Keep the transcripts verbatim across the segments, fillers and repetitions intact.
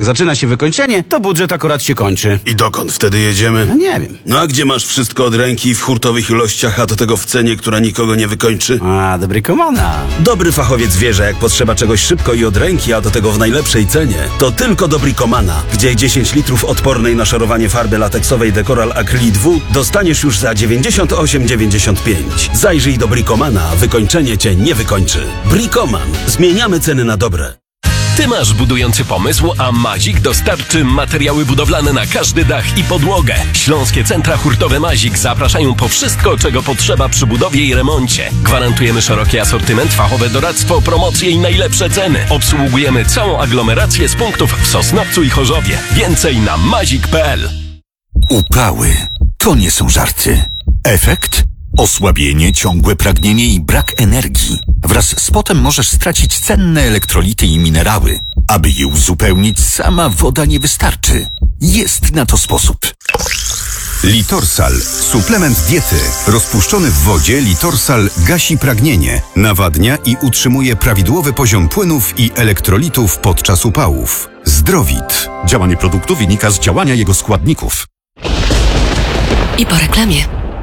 zaczyna się wykończenie, to budżet akurat się kończy. I dokąd wtedy jedziemy? No nie wiem. No a gdzie masz wszystko od ręki w hurtowych ilościach, a do tego w cenie, która nikogo nie wykończy? A, dobry komana. Dobry fachowiec wie, że jak potrzeba czegoś szybko i od ręki, a do tego w najlepszej cenie, to tylko do Bricomana, gdzie dziesięć litrów odpornej na szorowanie farby lateksowej Decoral Acrylic dwa dostaniesz już za dziewięćdziesiąt osiem dziewięćdziesiąt pięć. Zajrzyj do Bricomana, wykończenie cię nie wykończy. Bricoman. Zmieniamy ceny na dobre. Ty masz budujący pomysł, a Mazik dostarczy materiały budowlane na każdy dach i podłogę. Śląskie Centra Hurtowe Mazik zapraszają po wszystko, czego potrzeba przy budowie i remoncie. Gwarantujemy szeroki asortyment, fachowe doradztwo, promocje i najlepsze ceny. Obsługujemy całą aglomerację z punktów w Sosnowcu i Chorzowie. Więcej na mazik kropka p l. Upały to nie są żarty. Efekt? Osłabienie, ciągłe pragnienie i brak energii. Wraz z potem możesz stracić cenne elektrolity i minerały. Aby je uzupełnić, sama woda nie wystarczy. Jest na to sposób. Litorsal. Suplement diety. Rozpuszczony w wodzie Litorsal gasi pragnienie, nawadnia i utrzymuje prawidłowy poziom płynów i elektrolitów podczas upałów. Zdrowit. Działanie produktu wynika z działania jego składników. I po reklamie.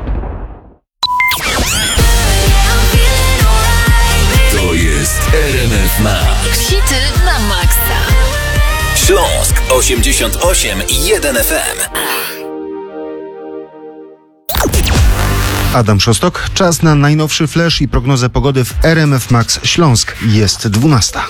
To jest R M F Max. Hity na maksa. Śląsk osiemdziesiąt osiem i jeden F M. Adam Szostok, czas na najnowszy flash i prognozę pogody w R M F Max Śląsk. Jest dwunasta.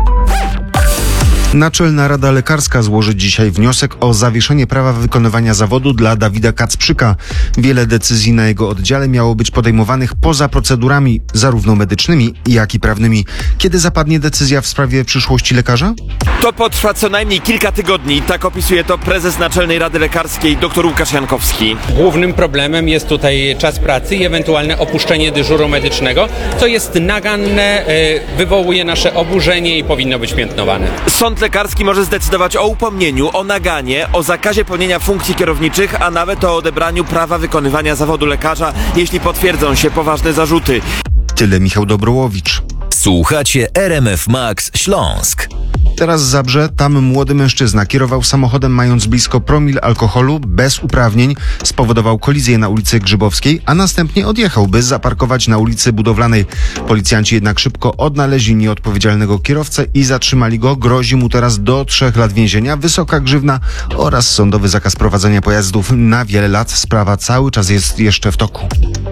Naczelna Rada Lekarska złoży dzisiaj wniosek o zawieszenie prawa wykonywania zawodu dla Dawida Kacprzyka. Wiele decyzji na jego oddziale miało być podejmowanych poza procedurami, zarówno medycznymi, jak i prawnymi. Kiedy zapadnie decyzja w sprawie przyszłości lekarza? To potrwa co najmniej kilka tygodni. Tak opisuje to prezes Naczelnej Rady Lekarskiej dr Łukasz Jankowski. Głównym problemem jest tutaj czas pracy i ewentualne opuszczenie dyżuru medycznego, co jest naganne, wywołuje nasze oburzenie i powinno być piętnowane. Sąd lekarski może zdecydować o upomnieniu, o naganie, o zakazie pełnienia funkcji kierowniczych, a nawet o odebraniu prawa wykonywania zawodu lekarza, jeśli potwierdzą się poważne zarzuty. Tyle Michał Dobrołowicz. Słuchacie R M F Max Śląsk. Teraz Zabrze, tam młody mężczyzna kierował samochodem mając blisko promil alkoholu, bez uprawnień, spowodował kolizję na ulicy Grzybowskiej, a następnie odjechał, by zaparkować na ulicy Budowlanej. Policjanci jednak szybko odnaleźli nieodpowiedzialnego kierowcę i zatrzymali go. Grozi mu teraz do trzech lat więzienia, wysoka grzywna oraz sądowy zakaz prowadzenia pojazdów na wiele lat. Sprawa cały czas jest jeszcze w toku.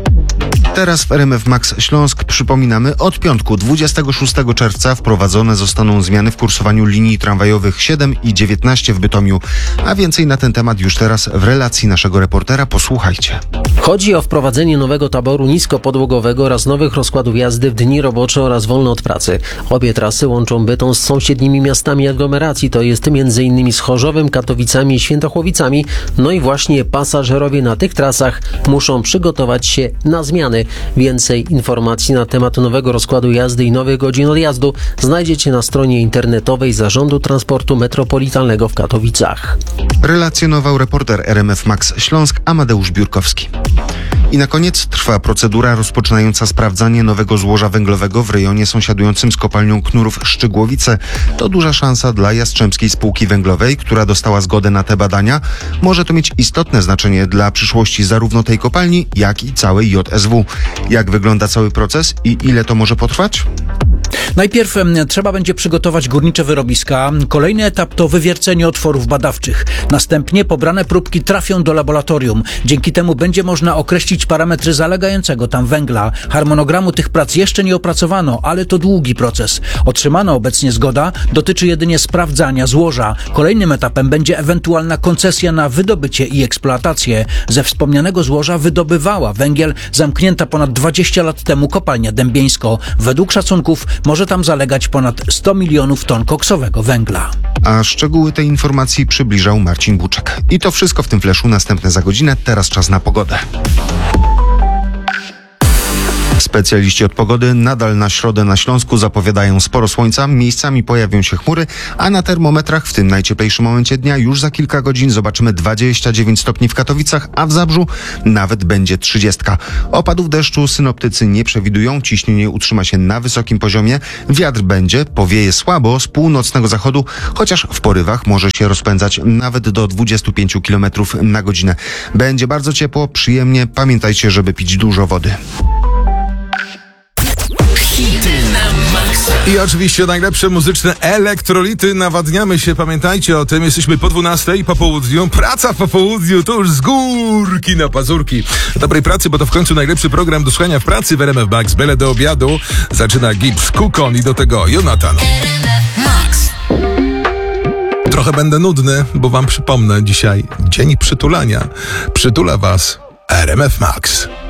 Teraz w R M F Max Śląsk przypominamy, od piątku dwudziestego szóstego czerwca wprowadzone zostaną zmiany w kursowaniu linii tramwajowych siedem i dziewiętnaście w Bytomiu. A więcej na ten temat już teraz w relacji naszego reportera. Posłuchajcie. Chodzi o wprowadzenie nowego taboru niskopodłogowego oraz nowych rozkładów jazdy w dni robocze oraz wolne od pracy. Obie trasy łączą Bytom z sąsiednimi miastami aglomeracji, to jest między innymi z Chorzowem, Katowicami i Świętochłowicami. No i właśnie pasażerowie na tych trasach muszą przygotować się na zmiany. Więcej informacji na temat nowego rozkładu jazdy i nowych godzin odjazdu znajdziecie na stronie internetowej Zarządu Transportu Metropolitalnego w Katowicach. Relacjonował reporter R M F Max Śląsk Amadeusz Biurkowski. I na koniec trwa procedura rozpoczynająca sprawdzanie nowego złoża węglowego w rejonie sąsiadującym z kopalnią Knurów Szczygłowice. To duża szansa dla Jastrzębskiej Spółki Węglowej, która dostała zgodę na te badania. Może to mieć istotne znaczenie dla przyszłości zarówno tej kopalni, jak i całej J S W. Jak wygląda cały proces i ile to może potrwać? Najpierw trzeba będzie przygotować górnicze wyrobiska. Kolejny etap to wywiercenie otworów badawczych. Następnie pobrane próbki trafią do laboratorium. Dzięki temu będzie można określić parametry zalegającego tam węgla. Harmonogramu tych prac jeszcze nie opracowano, ale to długi proces. Otrzymana obecnie zgoda dotyczy jedynie sprawdzania złoża. Kolejnym etapem będzie ewentualna koncesja na wydobycie i eksploatację. Ze wspomnianego złoża wydobywała węgiel zamknięta ponad dwadzieścia lat temu kopalnia Dębieńsko. Według szacunków może tam zalegać ponad sto milionów ton koksowego węgla. A szczegóły tej informacji przybliżał Marcin Buczek. I to wszystko w tym flashu, następne za godzinę. Teraz czas na pogodę. Specjaliści od pogody nadal na środę na Śląsku zapowiadają sporo słońca, miejscami pojawią się chmury, a na termometrach w tym najcieplejszym momencie dnia już za kilka godzin zobaczymy dwadzieścia dziewięć stopni w Katowicach, a w Zabrzu nawet będzie trzydzieści. Opadów deszczu synoptycy nie przewidują, ciśnienie utrzyma się na wysokim poziomie, wiatr będzie, powieje słabo z północnego zachodu, chociaż w porywach może się rozpędzać nawet do dwudziestu pięciu kilometrów na godzinę. Będzie bardzo ciepło, przyjemnie, pamiętajcie, żeby pić dużo wody. I oczywiście najlepsze muzyczne elektrolity. Nawadniamy się, pamiętajcie o tym. Jesteśmy po dwunastej, po południu. Praca po południu, to już z górki na pazurki. Dobrej pracy, bo to w końcu najlepszy program do słuchania w pracy w R M F Max. Byle do obiadu. Zaczyna Gibbs, Kukon i do tego Jonathan. Max. Trochę będę nudny, bo wam przypomnę dzisiaj dzień przytulania. Przytula was R M F Max.